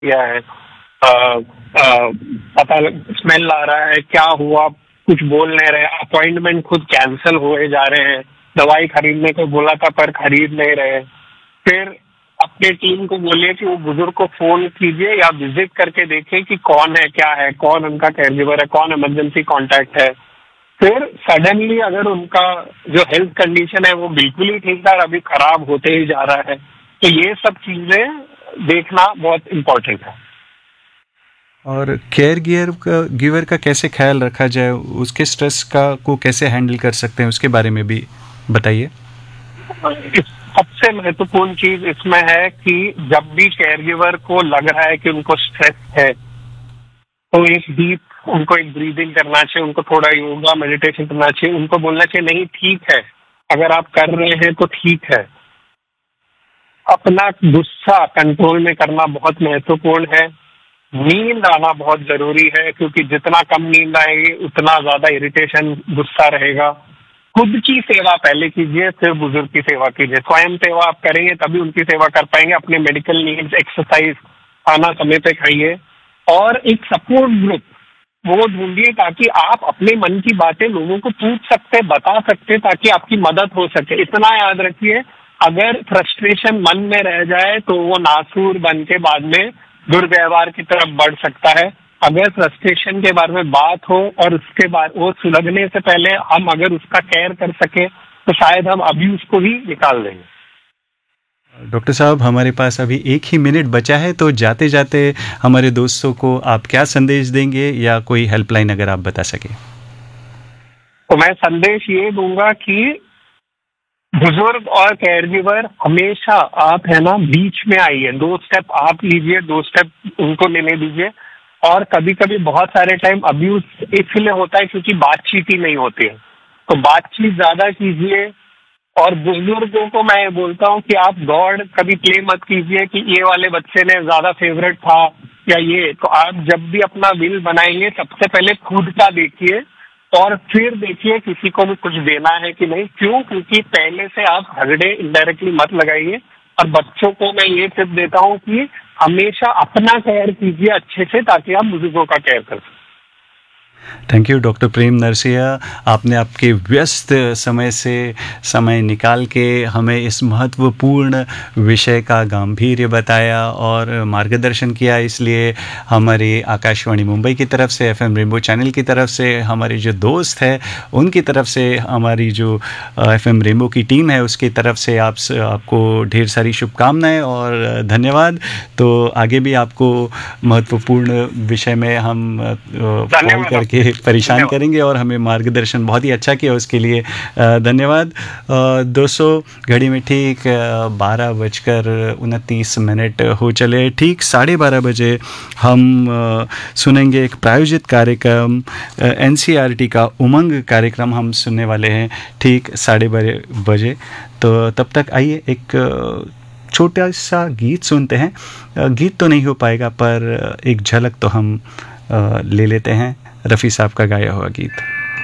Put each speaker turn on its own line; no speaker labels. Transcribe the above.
किया है, पता स्मेल आ रहा है, क्या हुआ, कुछ बोल नहीं रहे, अपॉइंटमेंट खुद कैंसिल हुए जा रहे हैं, दवाई खरीदने को बोला था पर खरीद नहीं रहे। फिर अपने टीम को बोलिए कि वो बुजुर्ग को फोन कीजिए या विजिट करके देखिए कि कौन है, क्या है, कौन उनका केयरगिवर है, कौन इमरजेंसी कांटेक्ट है। फिर सडनली अगर उनका जो हेल्थ कंडीशन है वो बिल्कुल ही ठीक था और अभी खराब होते ही जा रहा है, तो ये सब चीजें देखना बहुत इम्पोर्टेंट है।
और केयर गिवर का कैसे ख्याल रखा जाए, उसके स्ट्रेस का को कैसे हैंडल कर सकते हैं, उसके बारे में भी बताइए।
सबसे महत्वपूर्ण चीज इसमें है कि जब भी केयर गिवर को लग रहा है कि उनको स्ट्रेस है, तो उनको एक ब्रीदिंग करना चाहिए, उनको थोड़ा योगा मेडिटेशन करना चाहिए, उनको बोलना चाहिए नहीं ठीक है, अगर आप कर रहे हैं तो ठीक है। अपना गुस्सा कंट्रोल में करना बहुत महत्वपूर्ण है। नींद आना बहुत जरूरी है, क्योंकि जितना कम नींद आएगी उतना ज्यादा इरिटेशन, गुस्सा रहेगा। खुद की सेवा पहले कीजिए, फिर बुजुर्ग की सेवा कीजिए। स्वयं सेवा आप करेंगे तभी उनकी सेवा कर पाएंगे। अपने मेडिकल नीड्स, एक्सरसाइज, खाना समय पे खाइए और एक सपोर्ट ग्रुप वो ढूंढिए ताकि आप अपने मन की बातें लोगों को पूछ सकते, बता सकते, ताकि आपकी मदद हो सके। इतना याद रखिए, अगर फ्रस्ट्रेशन मन में रह जाए तो वो नासूर बन के बाद में दुर्व्यवहार की तरफ बढ़ सकता है। अगर फ्रस्ट्रेशन के बारे में बात हो और उसके बाद वो सुलझने से पहले हम अगर उसका केयर कर सके तो शायद हम अभी उसको ही निकाल देंगे।
डॉक्टर साहब, हमारे पास अभी 1 ही मिनट बचा है, तो जाते जाते हमारे दोस्तों को आप क्या संदेश देंगे, या कोई हेल्पलाइन अगर आप बता सके।
तो मैं संदेश ये दूंगा कि बुजुर्ग और केयरगिवर हमेशा आप है ना बीच में आइए, 2 स्टेप आप लीजिए, 2 स्टेप उनको लेने दीजिए। और कभी कभी बहुत सारे टाइम अब्यूज इसलिए होता है क्योंकि बातचीत ही नहीं होती है, तो बातचीत ज्यादा कीजिए। और बुजुर्गों को मैं बोलता हूँ कि आप गॉड कभी प्ले मत कीजिए कि ये वाले बच्चे ने ज्यादा फेवरेट था या ये। तो आप जब भी अपना विल बनाएंगे सबसे पहले खुद का देखिए और फिर देखिए किसी को भी कुछ देना है कि नहीं। क्यों? क्योंकि पहले से आप झगड़े इनडायरेक्टली मत लगाइए। और बच्चों को मैं ये टिप देता हूँ कि हमेशा अपना केयर कीजिए अच्छे से, ताकि आप बुजुर्गों का केयर कर सकें।
थैंक यू डॉक्टर प्रेम नरसिया, आपने आपके व्यस्त समय से समय निकाल के हमें इस महत्वपूर्ण विषय का गांभीर्य बताया और मार्गदर्शन किया। इसलिए हमारे आकाशवाणी मुंबई की तरफ से, एफएम रेनबो चैनल की तरफ से, हमारे जो दोस्त हैं उनकी तरफ से, हमारी जो एफएम रेनबो की टीम है उसकी तरफ से आपको ढेर सारी शुभकामनाएं और धन्यवाद। तो आगे भी आपको महत्वपूर्ण विषय में हम कॉल करके परेशान करेंगे और हमें मार्गदर्शन बहुत ही अच्छा किया, उसके लिए धन्यवाद। दोस्तों, घड़ी में ठीक 12:29 हो चले। ठीक 12:30 बजे हम सुनेंगे एक प्रायोजित कार्यक्रम, एनसीईआरटी का उमंग कार्यक्रम हम सुनने वाले हैं ठीक 12:30 बजे। तो तब तक आइए एक छोटा सा गीत सुनते हैं। गीत तो नहीं हो पाएगा पर एक झलक तो हम ले लेते हैं, रफ़ी साहब का गाया हुआ गीत।